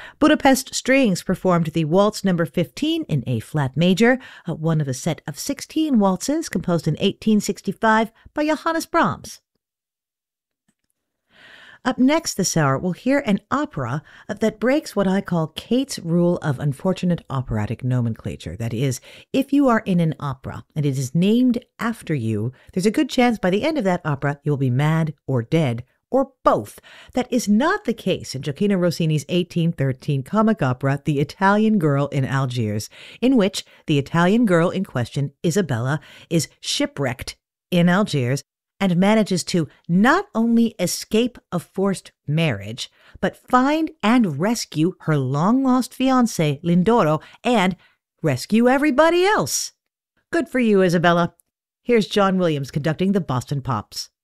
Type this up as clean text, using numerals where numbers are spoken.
Budapest Strings performed the Waltz number 15 in A-flat major, one of a set of 16 waltzes composed in 1865 by Johannes Brahms. Up next this hour, we'll hear an opera that breaks what I call Kate's rule of unfortunate operatic nomenclature. That is, if you are in an opera and it is named after you, there's a good chance by the end of that opera you'll be mad or dead, or both. That is not the case in Gioacchino Rossini's 1813 comic opera, The Italian Girl in Algiers, in which the Italian girl in question, Isabella, is shipwrecked in Algiers and manages to not only escape a forced marriage, but find and rescue her long-lost fiancé, Lindoro, and rescue everybody else. Good for you, Isabella. Here's John Williams conducting the Boston Pops.